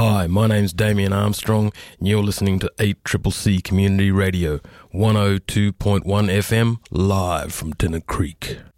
Hi, my name's Damien Armstrong, and you're listening to 8CCC Community Radio, 102.1 FM, live from Tennant Creek.